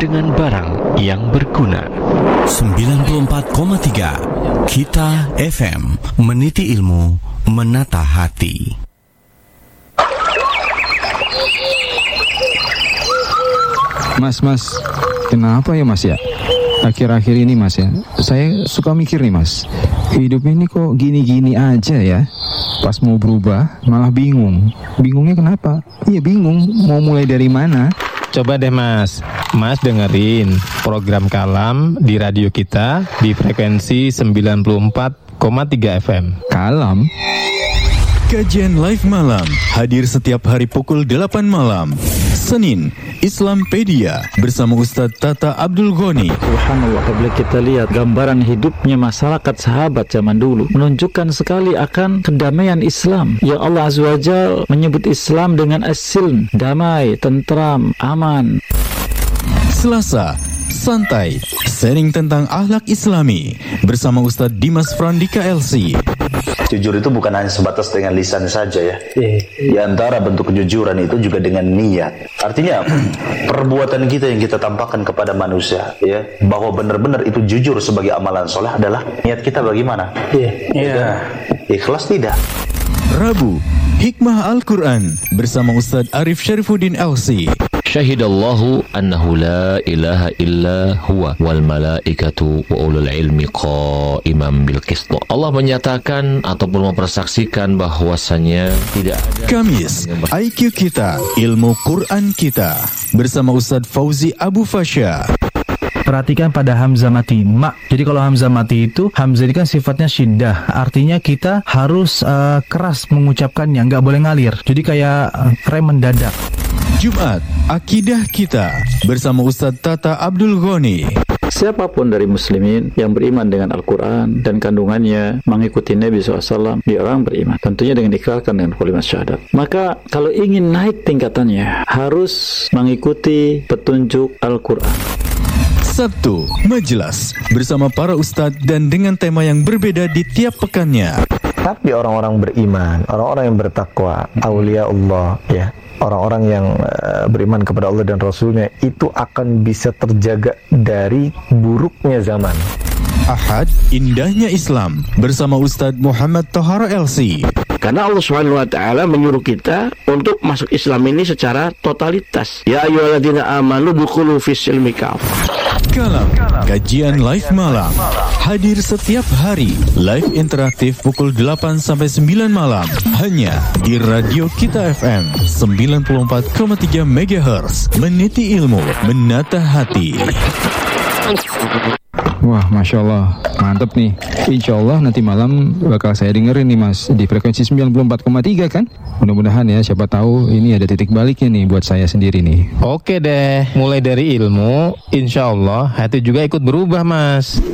dengan barang yang berguna. 94,3 Kita FM, meniti ilmu, menata hati. Mas, kenapa ya Mas ya? Akhir-akhir ini Mas ya, saya suka mikir nih Mas, hidup ini kok gini-gini aja ya. Pas mau berubah malah bingung. Bingungnya kenapa? Iya bingung, mau mulai dari mana? Coba deh Mas dengerin program Kalam di radio kita di frekuensi 94,3 FM. Kalam? Kajian live malam hadir setiap hari pukul 8 malam. Senin, Islampedia bersama Ustadz Tata Abdul Ghani. Subhanallah, bila kita lihat gambaran hidupnya masyarakat sahabat zaman dulu, menunjukkan sekali akan kedamaian Islam. Yang Allah Azza wa Jalla menyebut Islam dengan as-silm, damai, tentram, aman. Selasa, santai, sharing tentang akhlak Islami bersama Ustadz Dimas Frandika LC. Jujur itu bukan hanya sebatas dengan lisan saja ya. Di antara bentuk kejujuran itu juga dengan niat. Artinya perbuatan kita yang kita tampakkan kepada manusia ya, bahwa benar-benar itu jujur sebagai amalan soleh adalah niat kita bagaimana. Ikhlas tidak. Rabu, Hikmah Al-Quran bersama Ustadz Arif Syarifuddin LC. Syahidallahu annahu la ilaha illa huwa wal malaikatu wa ulul ilmi qa'iman bil qist. Allah menyatakan ataupun mempersaksikan bahwasanya tidak ada. Kamis, IQ kita, ilmu Quran kita bersama Ustadz Fauzi Abu Fasya. Perhatikan pada hamzah mati, mak. Jadi kalau hamzah mati itu, hamzah ini kan sifatnya syiddah. Artinya kita harus keras mengucapkannya, nggak boleh ngalir. Jadi kayak rem mendadak. Jumat, akidah kita bersama Ustadz Tata Abdul Ghani. Siapapun dari muslimin yang beriman dengan Al-Quran dan kandungannya, mengikuti Nabi SAW, dia orang beriman. Tentunya dengan diikrarkan dengan kalimat syahadat. Maka kalau ingin naik tingkatannya, harus mengikuti petunjuk Al-Quran. Sabtu, Majelis bersama para ustadz dan dengan tema yang berbeda di tiap pekannya. Tapi orang-orang beriman, orang-orang yang bertakwa, aulia Allah ya, orang-orang yang beriman kepada Allah dan Rasulnya, itu akan bisa terjaga dari buruknya zaman. Ahad, indahnya Islam bersama Ustadz Muhammad Tohara LC. Karena Allah Subhanahu wa taala menyuruh kita untuk masuk Islam ini secara totalitas. Ya ayyuhalladzina amanu dukhulu fis-silmi kafah. Kalam, kajian live malam. Hadir setiap hari, live interaktif pukul 8 sampai 9 malam. Hanya di Radio Kita FM 94,3 MHz. Meniti ilmu, menata hati. Wah, Masya Allah, mantep nih. Insya Allah nanti malam bakal saya dengerin nih Mas, di frekuensi 94,3 kan. Mudah-mudahan ya, siapa tahu ini ada titik baliknya nih buat saya sendiri nih. Oke deh, mulai dari ilmu, insya Allah hati juga ikut berubah Mas.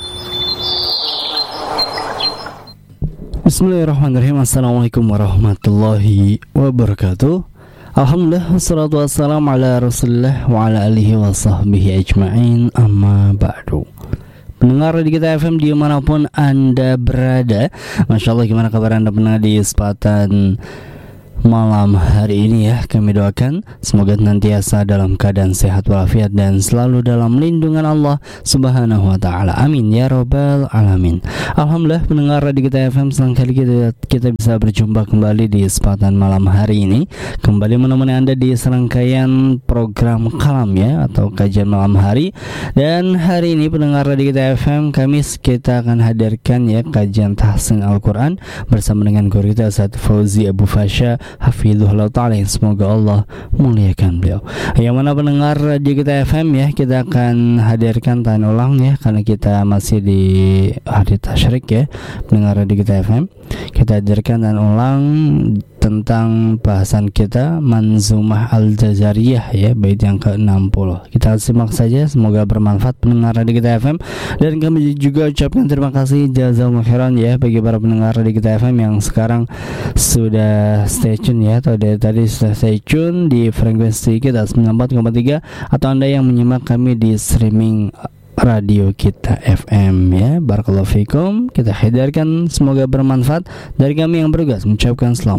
Bismillahirrahmanirrahim. Assalamualaikum warahmatullahi wabarakatuh. Alhamdulillah, wassalatu wassalamu ala rasulillah wa ala alihi wa sahbihi ajma'in, amma ba'du. Pendengar di Kita FM dimanapun Anda berada, Masya Allah, gimana kabar Anda pendengar di kesempatan malam hari ini ya? Kami doakan semoga nantiasa dalam keadaan sehat walafiat dan selalu dalam lindungan Allah Subhanahu wa taala. Amin ya rabbal alamin. Alhamdulillah, pendengar di Kita FM, senang kali kita bisa berjumpa kembali di kesempatan malam hari ini, kembali menemani Anda di serangkaian program Kalam ya, atau kajian malam hari. Dan hari ini pendengar di Kita FM, Kamis, kita akan hadirkan ya kajian tahsin Al-Quran bersama dengan guru kita Ustadz Fauzi Abu Fasya hafizahullah ta'ala, semoga Allah muliakan beliau. Yang mana pendengar Radio Kita FM ya, kita akan hadirkan tayan ulang ya, karena kita masih di hari tasyrik ya, pendengar Radio Kita FM. Kita hadirkan tayan ulang tentang bahasan kita Manzumah Al-Jazariyah ya, bait yang ke-60. Kita simak saja, semoga bermanfaat pendengar Radio Kita FM. Dan kami juga ucapkan terima kasih jazakumullah khairan ya bagi para pendengar Radio Kita FM yang sekarang sudah stay tune ya, atau dari tadi sudah stay tune di frekuensi kita 94,3, atau Anda yang menyimak kami di streaming Radio Kita FM ya. Barakallahu fikum. Kita hadirkan, semoga bermanfaat. Dari kami yang bertugas mengucapkan selamat.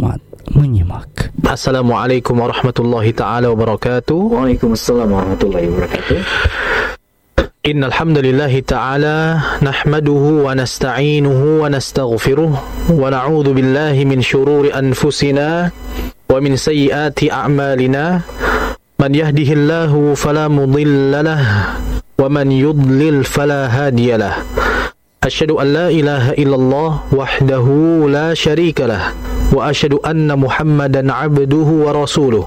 menyimak. Assalamualaikum warahmatullahi ta'ala wabarakatuh. Waalaikumsalam warahmatullahi wabarakatuh. Innal hamdalillahi ta'ala nahmaduhu wa nasta'inuhu wa nastaghfiruh wa na'udzu billahi min shururi anfusina wa min sayyiati a'malina. Man yahdihillahu fala mudilla lahu wa man yudlil fala hadiya lahu. Asyhadu an la ilaha illallah wahdahu la syarika lah wa asyhadu anna Muhammadan 'abduhu wa rasuluh.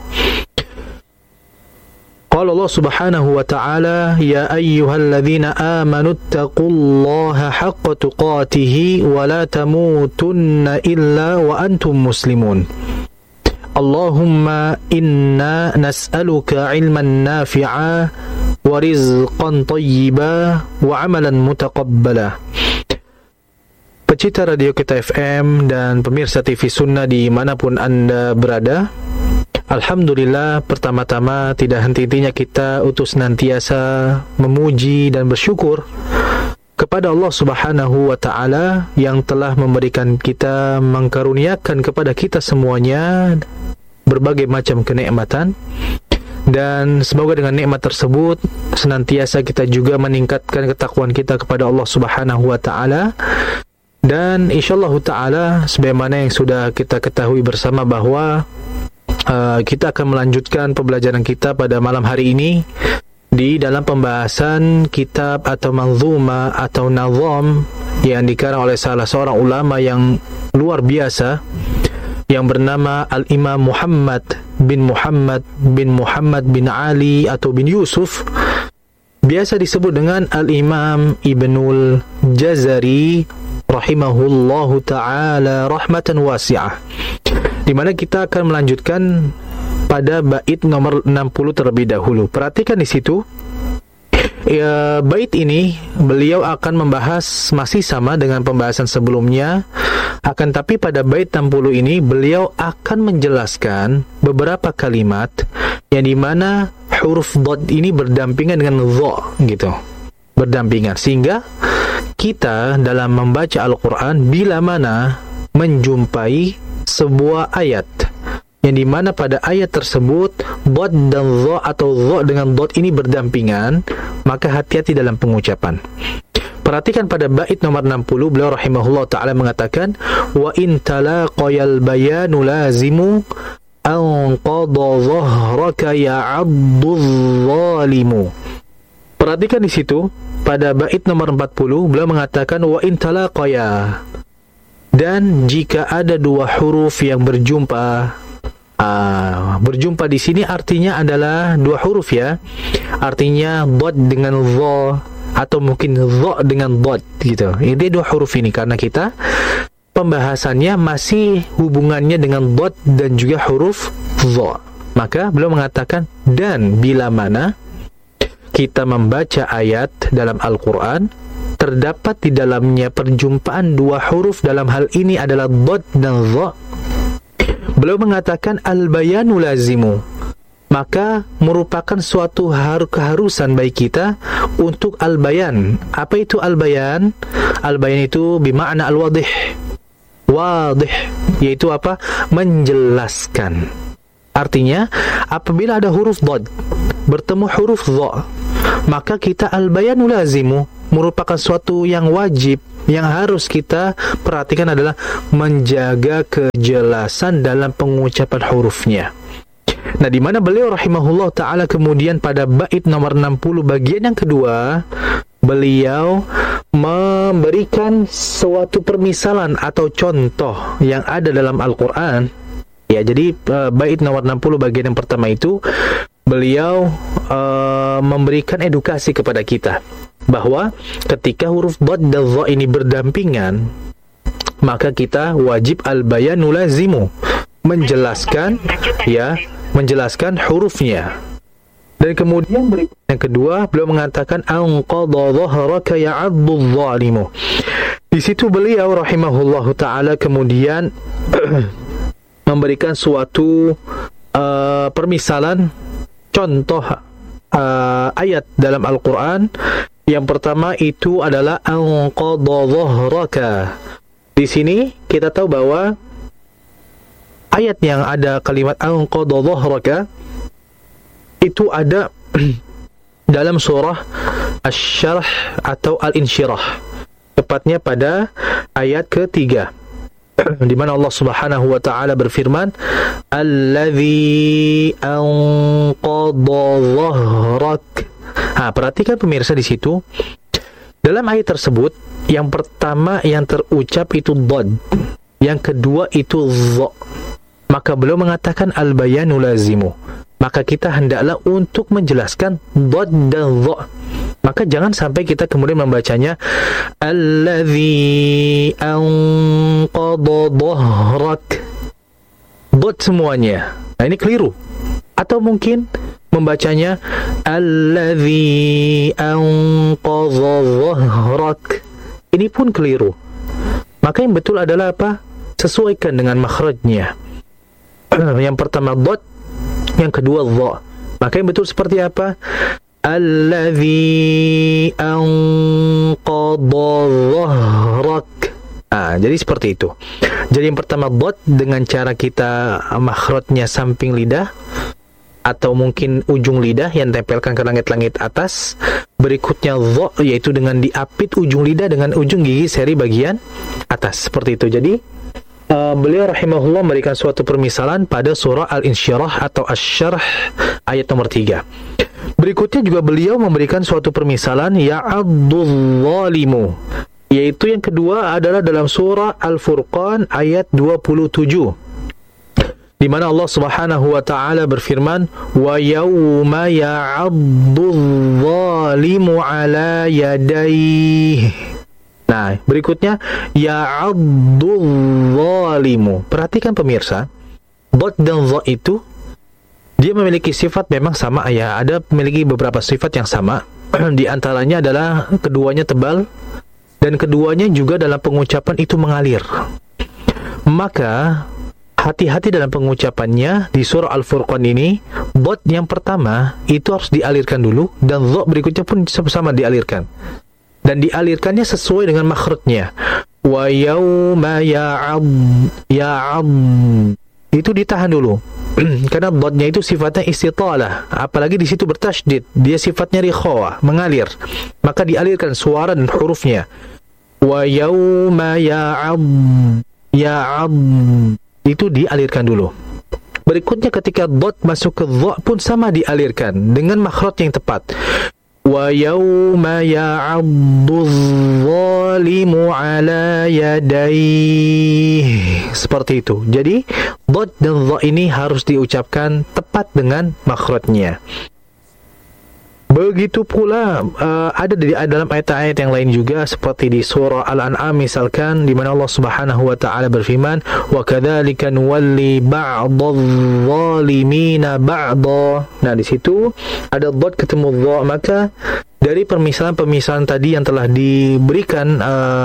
Qala Allah subhanahu wa ta'ala, ya ayyuhalladzina amanu taqullaha haqqa tuqatih wa la tamutunna illa wa antum muslimun. Allahumma inna nas'aluka ilman nafi'a wa rizqan tayyiba wa amalan mutaqabbala. Pecinta Radio Kita FM dan pemirsa TV Sunnah dimanapun Anda berada, alhamdulillah, pertama-tama tidak henti-hentinya kita untuk senantiasa memuji dan bersyukur kepada Allah Subhanahu wa ta'ala yang telah memberikan kita, mengkaruniakan kepada kita semuanya berbagai macam kenikmatan. Dan semoga dengan nikmat tersebut senantiasa kita juga meningkatkan ketakwaan kita kepada Allah Subhanahu wa ta'ala. Dan insyaallah ta'ala, sebagaimana yang sudah kita ketahui bersama bahwa kita akan melanjutkan pembelajaran kita pada malam hari ini di dalam pembahasan kitab atau manzuma atau nazam yang dikarang oleh salah seorang ulama yang luar biasa yang bernama Al-Imam Muhammad bin Ali atau bin Yusuf, biasa disebut dengan Al-Imam Ibnul Jazari rahimahullahu ta'ala rahmatan wasi'ah, di mana kita akan melanjutkan pada bait nomor 60 terlebih dahulu. Perhatikan di situ, bait ini beliau akan membahas masih sama dengan pembahasan sebelumnya, akan tapi pada bait 60 ini beliau akan menjelaskan beberapa kalimat yang dimana huruf dhad ini berdampingan dengan dha, gitu, berdampingan, sehingga kita dalam membaca Al-Quran bila mana menjumpai sebuah ayat yang dimana pada ayat tersebut dhad dan dha atau dha dengan dhad ini berdampingan, maka hati-hati dalam pengucapan. Perhatikan pada bait nomor 60, beliau rahimahullah ta'ala mengatakan, wa in talaqayal bayanu lazimu anqadha dhahraka ya'addu dhalimu. Perhatikan di situ pada bait nomor 40, beliau mengatakan wa in talaqaya, dan jika ada dua huruf yang berjumpa. Berjumpa di sini artinya adalah dua huruf, ya, artinya dhad dengan dha atau mungkin dha dengan dhad, gitu. Ini dua huruf ini karena kita pembahasannya masih hubungannya dengan dhad dan juga huruf dha. Maka beliau mengatakan, dan bila mana kita membaca ayat dalam Al-Quran, terdapat di dalamnya perjumpaan dua huruf, dalam hal ini adalah dhad dan dha, beliau mengatakan al-bayanu lazimu, maka merupakan suatu keharusan bagi kita untuk al-bayan. Apa itu al-bayan? Al-bayan itu bermakna al-wadih, wadih, yaitu apa? Menjelaskan. Artinya, apabila ada huruf dhad bertemu huruf dha, maka kita al-bayanu lazimu, merupakan suatu yang wajib, yang harus kita perhatikan adalah menjaga kejelasan dalam pengucapan hurufnya. Nah, di mana beliau rahimahullah ta'ala kemudian pada bait nomor 60 bagian yang kedua, beliau memberikan suatu permisalan atau contoh yang ada dalam Al-Quran. Ya, jadi bait nomor 60 bagian yang pertama itu beliau memberikan edukasi kepada kita bahwa ketika huruf dhad dan dha ini berdampingan, maka kita wajib al-bayanu lazimu, menjelaskan, ya, menjelaskan hurufnya. Dan kemudian yang kedua beliau mengatakan anqadha dhahraka ya'addu dhalimu. Di situ beliau rahimahullahu ta'ala kemudian memberikan suatu permisalan contoh ayat dalam Al-Quran. Yang pertama itu adalah anqadha dhahraka. Di sini kita tahu bahwa ayat yang ada kalimat anqadha dhahraka itu ada dalam surah Asy-Syarh atau Al-Insyirah, tepatnya pada ayat ketiga, di mana Allah Subhanahu wa taala berfirman, "Allazi anqadha dhahrak." Perhatikan pemirsa di situ. Dalam ayat tersebut, yang pertama yang terucap itu dhad, yang kedua itu dha. Maka beliau mengatakan al-bayanu lazimu. Maka kita hendaklah untuk menjelaskan dhad dan dha. Maka jangan sampai kita kemudian membacanya allazi anqadha dhahrak, dhad semuanya. Nah, ini keliru. Atau mungkin membacanya allazi anqadha dhahrak. Ini pun keliru. Maka yang betul adalah apa? Sesuaikan dengan makhrajnya. Yang pertama dhad, yang kedua dha. Maka yang betul seperti apa? Allazi anqadha dhahrak. Jadi seperti itu. Jadi yang pertama dhad dengan cara kita makhrajnya samping lidah, atau mungkin ujung lidah yang tempelkan ke langit-langit atas. Berikutnya dha, yaitu dengan diapit ujung lidah dengan ujung gigi seri bagian atas. Seperti itu. Jadi beliau rahimahullah memberikan suatu permisalan pada surah Al-Insyirah atau Asy-Syarh ayat nomor 3. Berikutnya juga beliau memberikan suatu permisalan ya'addu dhalimu, yaitu yang kedua adalah dalam surah Al-Furqan ayat 27, di mana Allah Subhanahu wa taala berfirman, wa yauma ya'addu dhalimu ala yadayhi. Nah, berikutnya ya'addu dhalimu. Perhatikan pemirsa, dhad dan dha itu dia memiliki sifat memang sama ya, ada memiliki beberapa sifat yang sama. Di antaranya adalah keduanya tebal dan keduanya juga dalam pengucapan itu mengalir. Maka hati-hati dalam pengucapannya di surah Al-Furqan ini. Dhad yang pertama itu harus dialirkan dulu, dan dha berikutnya pun sama-sama dialirkan. Dan dialirkannya sesuai dengan makhrajnya. Wa yauma ya'ab. Itu ditahan dulu. Karena dhadnya itu sifatnya istitalah, apalagi di situ bertasydid, dia sifatnya rikhawah, mengalir. Maka dialirkan suara dan hurufnya. Wa yauma ya'ab. Itu dialirkan dulu. Berikutnya ketika dhad masuk ke dha pun sama dialirkan dengan makhraj yang tepat. Wa yauma ya'addu dhalimu ala yadayhi. Seperti itu. Jadi dhad dan dha ini harus diucapkan tepat dengan makhrajnya. Begitu pula ada di dalam ayat-ayat yang lain juga, seperti di surah Al-An'am misalkan, di mana Allah Subhanahu wa taala berfirman, wa kadzalika nuwalli ba'dadh-dhalimina ba'dha. Nah, di situ ada dhad ketemu dha. Maka dari permisalan-permisalan tadi yang telah diberikan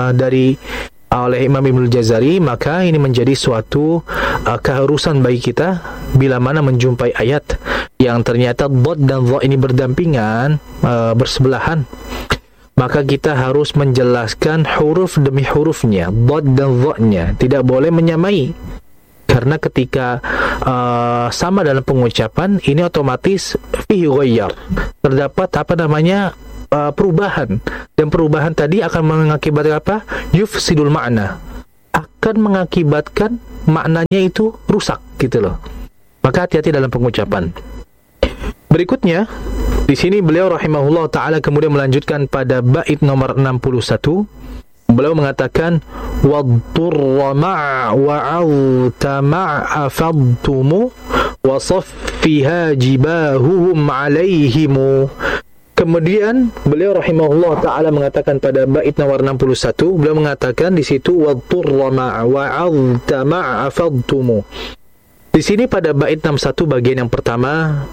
oleh Imam Ibnu Jazari, maka ini menjadi suatu keharusan bagi kita bila mana menjumpai ayat yang ternyata dhad dan dha ini berdampingan, bersebelahan, maka kita harus menjelaskan huruf demi hurufnya, dhad dan dha-nya, tidak boleh menyamai. Karena ketika sama dalam pengucapan, ini otomatis fihi ghayyar, terdapat perubahan, dan perubahan tadi akan mengakibatkan apa? Yufsidul makna, akan mengakibatkan maknanya itu rusak gitu loh. Maka hati-hati dalam pengucapan. Berikutnya di sini beliau rahimahullah taala kemudian melanjutkan pada bait nomor 61. Beliau mengatakan wadurra ma'a wa'alta ma'a fadtumu wa saffiha jibahuhum alaihimu. Kemudian beliau rahimahullah taala mengatakan pada bait nomor 61, beliau mengatakan di situ wadurra ma'a wa'alta ma'a fadtumu. Di sini pada bait 61 bagian yang pertama,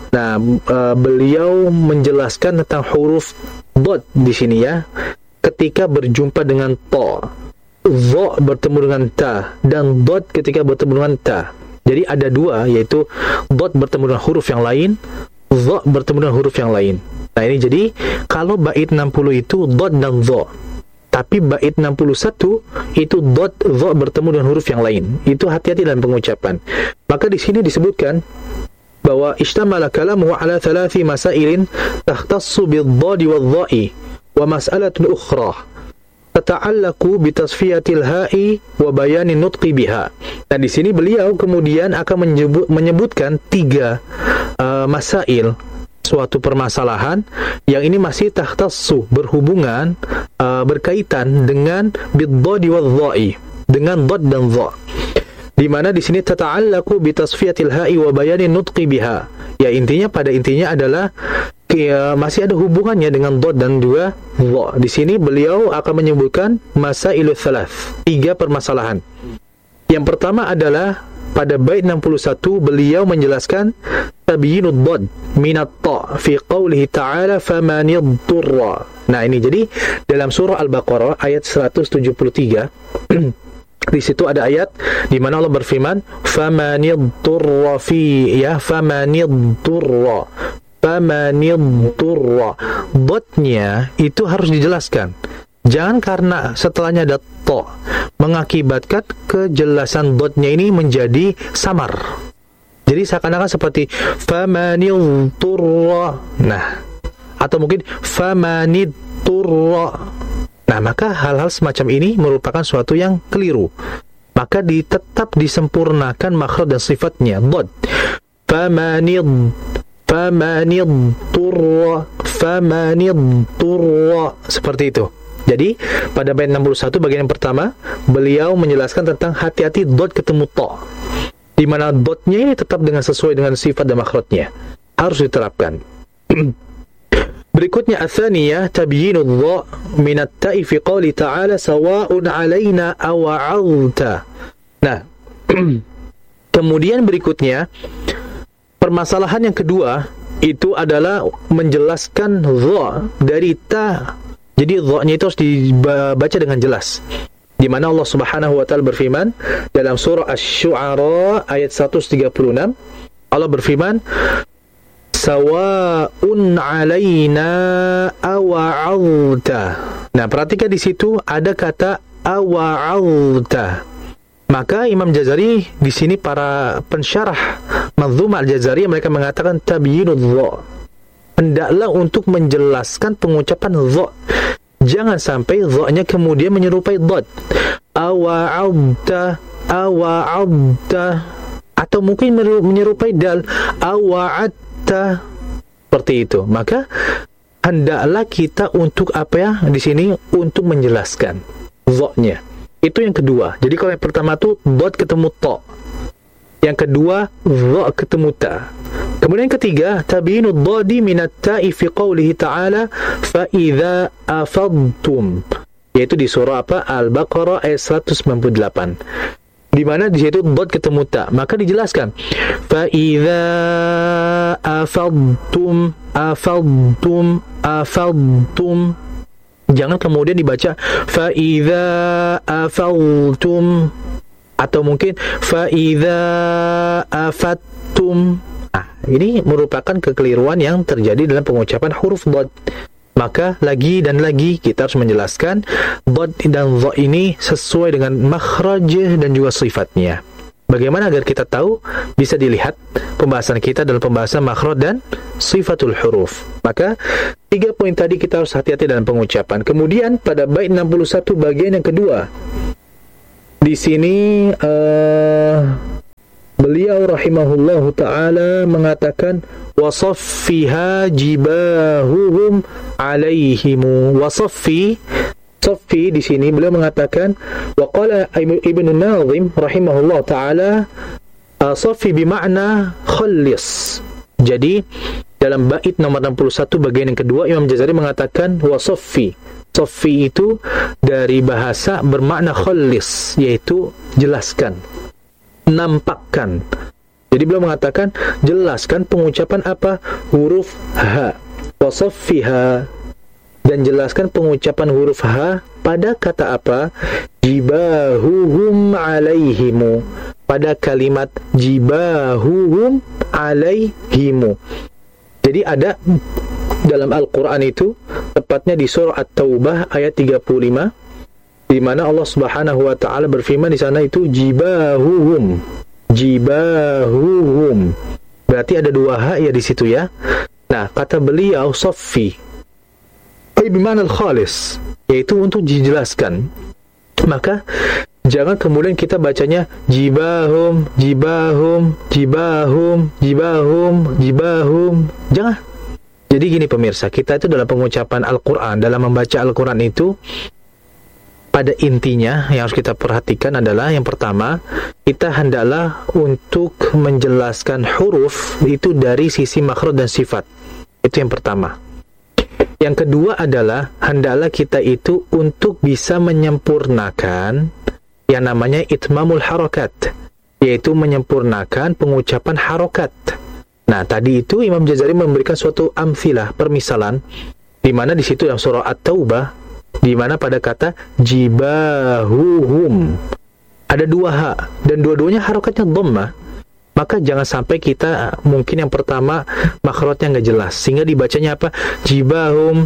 beliau menjelaskan tentang huruf dhad di sini ya. Ketika berjumpa dengan ta, dha bertemu dengan ta, dan dhad ketika bertemu dengan ta. Jadi ada dua, yaitu dhad bertemu dengan huruf yang lain, dha bertemu dengan huruf yang lain. Nah, ini jadi kalau bait 60 itu dhad dan dha. Tapi bait 61 itu dot dha bertemu dengan huruf yang lain. Itu hati-hati dalam pengucapan. Maka di sini disebutkan bahwa istamala kalamuhu ala thalathi masailin takhtassu bid-dhadi wadh-dha'i wa mas'alatun ukhra tata'allaqu bi tasfiyatil ha'i wa bayanin nutqi biha. Nah, di sini beliau kemudian akan menyebutkan 3 masail, suatu permasalahan yang ini masih takhtassu, berhubungan, berkaitan dengan bid-dhadi wadh-dha'i, dengan dhad dan dha. Di mana di sini tata'allaqu bi tasfiyatil ha'i wa bayanin nutqi biha. Ya, intinya pada intinya adalah masih ada hubungannya dengan dhad dan juga dha. Di sini beliau akan menyebutkan masailu thalath, 3 permasalahan. Yang pertama adalah pada bait 61 beliau menjelaskan tabyyinud dhad minat ta fi qoulihi ta'ala famanidurra. Nah, ini jadi dalam surah Al-Baqarah ayat 173 di situ ada ayat di mana Allah berfirman famanidurra famanidurra. Dotnya itu harus dijelaskan. Jangan karena setelahnya ada to mengakibatkan kejelasan dotnya ini menjadi samar. Jadi seakan-akan seperti famanidurra. Nah, atau mungkin famanidurra. Nah, maka hal-hal semacam ini merupakan suatu yang keliru. Maka tetap disempurnakan makhraj dan sifatnya. Dhad. Famanidurra. Seperti itu. Jadi, pada bait 61 bagian yang pertama, beliau menjelaskan tentang hati-hati dhad ketemu ta. Di mana dhadnya ini tetap sesuai dengan sifat dan makhrajnya. Harus diterapkan. Berikutnya atsaniyah tabyinudh dha min at-ta'i fi qouli ta'ala sawa'un 'alaina aw 'adta. Nah, kemudian berikutnya permasalahan yang kedua itu adalah menjelaskan dha dari ta. Jadi dha-nya itu harus dibaca dengan jelas. Di mana Allah Subhanahu wa taala berfirman dalam surah Asy-Syu'ara ayat 136, Allah berfirman sawa'un 'alaina awa'adta. Nah, perhatikan di situ ada kata awa'adta. Maka Imam Jazari di sini, para pensyarah Manzumah Al-Jazari, mereka mengatakan tabyinudh dha. Hendaklah untuk menjelaskan pengucapan dha. Jangan sampai dha-nya kemudian menyerupai dhad. Awa'adta, atau mungkin menyerupai dal, awa'adta, seperti itu. Maka hendaklah kita untuk di sini untuk menjelaskan dha-nya. Itu yang kedua. Jadi kalau yang pertama itu dhad ketemu ta. Yang kedua dha ketemu ta. Kemudian yang ketiga tabyinu dhadi min at-ta'i fi qoulihi ta'ala fa idza afadtum. Yaitu di surah Al-Baqarah ayat 198. Di mana di situ dhad ketemu ta, maka dijelaskan fa idza afadtum. Jangan kemudian dibaca fa idza afadtum atau mungkin fa idza afattum. Nah, ini merupakan kekeliruan yang terjadi dalam pengucapan huruf dhad. Maka lagi dan lagi kita harus menjelaskan dhad dan dha ini sesuai dengan makhraj dan juga sifatnya. Bagaimana agar kita tahu? Bisa dilihat pembahasan kita dalam pembahasan makhraj dan sifatul huruf. Maka 3 poin tadi kita harus hati-hati dalam pengucapan. Kemudian pada bait 61 bagian yang kedua, di sini beliau rahimahullahu ta'ala mengatakan wasaffiha jibahuhum alaihimu. Wasaffi di sini beliau mengatakan waqala Ibnu Nazim rahimahullahu ta'ala saffi bimakna khallis. Jadi dalam bait nomor 61 bagian yang kedua, Imam Jazari mengatakan wasaffi. Saffi itu dari bahasa bermakna khallis, yaitu jelaskan, nampakkan. Jadi beliau mengatakan jelaskan pengucapan apa? Huruf ha. Wasaffiha, dan jelaskan pengucapan huruf ha pada kata apa? Jibahuhum alaihimu, pada kalimat jibahuhum alaihimu. Jadi ada dalam Al-Quran itu, tepatnya di surah At-Taubah ayat 35, di mana Allah Subhanahu wa taala berfirman di sana itu jibahuhum. Berarti ada 2 ha ya di situ ya. Nah, kata beliau saffi ay bimana al-khalis, yaitu untuk dijelaskan. Maka jangan kemudian kita bacanya jibahum. Jangan. Jadi gini pemirsa, kita itu dalam pengucapan Al-Quran, dalam membaca Al-Quran itu, pada intinya yang harus kita perhatikan adalah yang pertama, kita hendaklah untuk menjelaskan huruf itu dari sisi makhraj dan sifat. Itu yang pertama. Yang kedua adalah hendaklah kita itu untuk bisa menyempurnakan yang namanya itmamul harakat, yaitu menyempurnakan pengucapan harokat. Nah, tadi itu Imam Jazari memberikan suatu amfilah, permisalan, di mana di situ yang surah At-Taubah, di mana pada kata jibahuhum ada 2 ha dan dua-duanya harokatnya dhammah. Maka jangan sampai kita mungkin yang pertama makhrajnya nggak jelas sehingga dibacanya apa? Jibahum.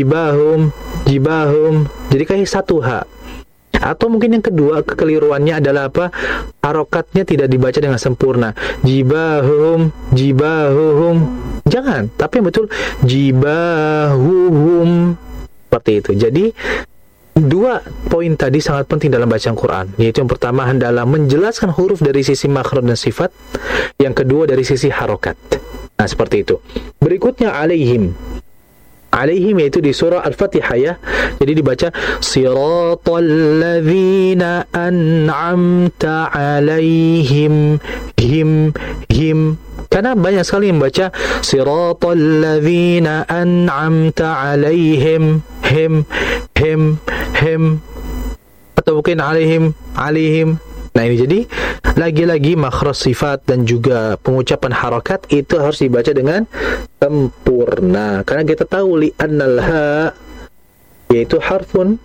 Jadi kayak 1 ha. Atau mungkin yang kedua kekeliruannya adalah apa? Harokatnya tidak dibaca dengan sempurna. Jibahuhum. Jangan, tapi yang betul jibahuhum. Seperti itu. Jadi 2 poin tadi sangat penting dalam bacaan Quran, yaitu yang pertama hendaklah menjelaskan huruf dari sisi makhraj dan sifat, yang kedua dari sisi harokat. Nah, seperti itu. Berikutnya alaihim yaitu di surah Al-Fatihah ya. Jadi dibaca siratal ladzina an'amta alaihim, him. Karena banyak sekali yang baca siratal ladzina an'amta alaihim, him, atau mungkin alaihim. Nah, ini jadi lagi-lagi makhraj sifat dan juga pengucapan harakat itu harus dibaca dengan sempurna. Karena kita tahu li'annal ha yaitu harfun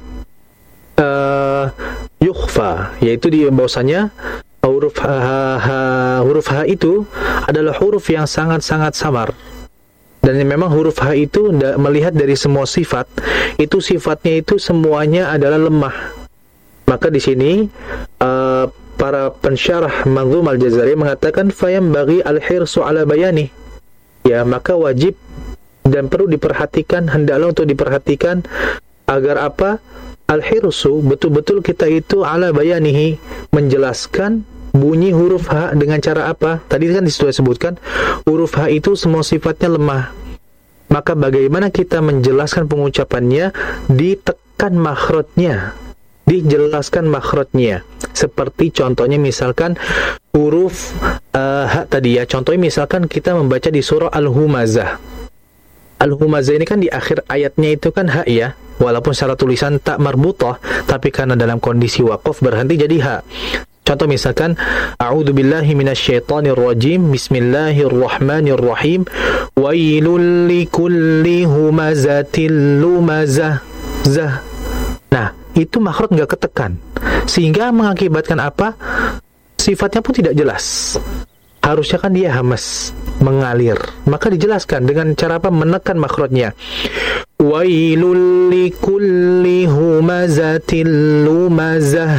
yukhfa, yaitu di bahwasanya huruf ha itu adalah huruf yang sangat-sangat samar. Dan memang huruf ha itu melihat dari semua sifat, itu sifatnya itu semuanya adalah lemah. Maka di sini para pensyarah Manzum Al-Jazari mengatakan fayam bagi al-hirsu ala bayani. Ya, maka wajib dan perlu diperhatikan, hendaklah untuk diperhatikan agar apa? Al-hirsu, betul-betul kita itu ala bayanihi, menjelaskan bunyi huruf ha dengan cara apa? Tadi kan sudah disebutkan huruf ha itu semua sifatnya lemah. Maka bagaimana kita menjelaskan pengucapannya? Ditekan makhrajnya, dijelaskan makhrajnya. Seperti contohnya misalkan huruf ha tadi ya. Contohnya misalkan kita membaca di surah Al-Humazah. Al-Humazah ini kan di akhir ayatnya itu kan ha ya. Walaupun secara tulisan tak marbutah, tapi karena dalam kondisi waqaf berhenti jadi ha. Contoh misalkan a'udzubillahi minasyaitonirrajim, bismillahirrahmanirrahim, wailul likulli humazatil lumazah. Nah, itu makhraj enggak ketekan, sehingga mengakibatkan apa? Sifatnya pun tidak jelas. Harusnya kan dia hamas, mengalir. Maka dijelaskan dengan cara apa? Menekan makhrajnya. Wailul likulli humazatil lumazah.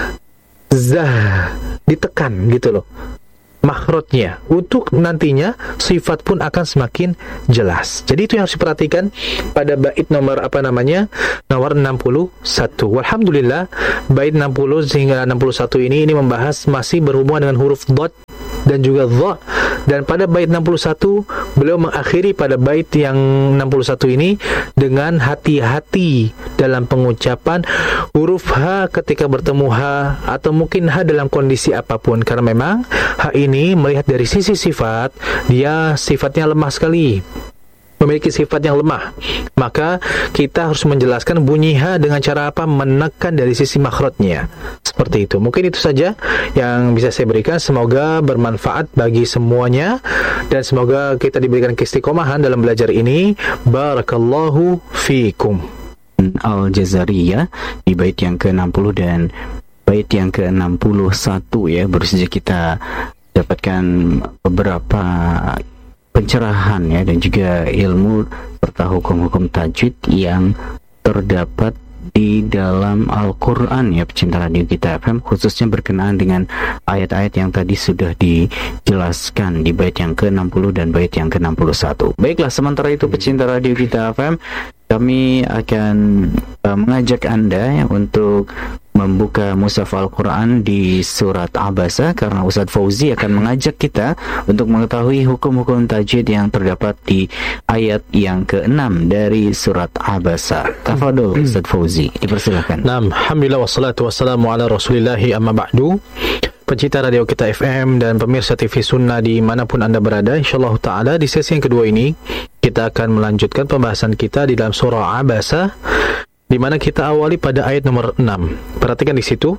Ditekan gitu loh makhrajnya, untuk nantinya sifat pun akan semakin jelas. Jadi itu yang harus diperhatikan pada bait nomor nomor 61. Alhamdulillah bait 60 hingga 61 ini membahas masih berhubungan dengan huruf dhad dan juga dha. Dan pada bait 61 beliau mengakhiri pada bait yang 61 ini dengan hati-hati dalam pengucapan huruf ha ketika bertemu ha, atau mungkin ha dalam kondisi apapun, karena memang ha ini melihat dari sisi sifat, dia sifatnya lemah sekali, memiliki sifat yang lemah. Maka kita harus menjelaskan bunyi ha dengan cara apa? Menekan dari sisi makhrajnya. Seperti itu. Mungkin itu saja yang bisa saya berikan. Semoga bermanfaat bagi semuanya dan semoga kita diberikan keistiqomahan dalam belajar ini. Barakallahu fikum. Al-Jazariyah di bait yang ke-60 dan bait yang ke-61 ya, baru saja kita dapatkan beberapa pencerahan ya, dan juga ilmu serta hukum-hukum tajwid yang terdapat di dalam Al-Quran ya pecinta radio Kita FM, khususnya berkenaan dengan ayat-ayat yang tadi sudah dijelaskan di bait yang ke-60 dan bait yang ke-61. Baiklah, sementara itu pecinta radio Kita FM, kami akan mengajak Anda ya, untuk membuka mushaf Al-Quran di surat Abasa, karena Ustadz Fauzi akan mengajak kita untuk mengetahui hukum-hukum tajwid yang terdapat di ayat yang ke-6 dari surat Abasa. Tafadhol Ustadz Fauzi, dipersilakan. Alhamdulillah wassalatu wassalamu ala rasulillahi amma ba'du. Pencinta radio Kita FM dan pemirsa TV Sunnah dimanapun Anda berada, insyaAllah ta'ala di sesi yang kedua ini kita akan melanjutkan pembahasan kita di dalam surah Abasa, di mana kita awali pada ayat nomor 6. Perhatikan di situ.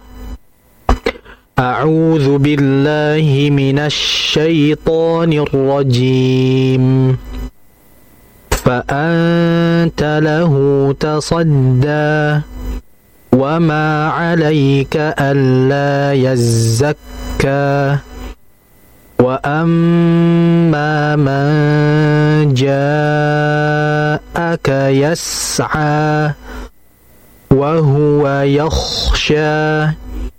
A'udzu billahi minasy syaithanir rajim. Fa anta lahu tasadda wa ma 'alaika alla yazzakka wa amma man ja'aka yas'a wa huwa yakhsha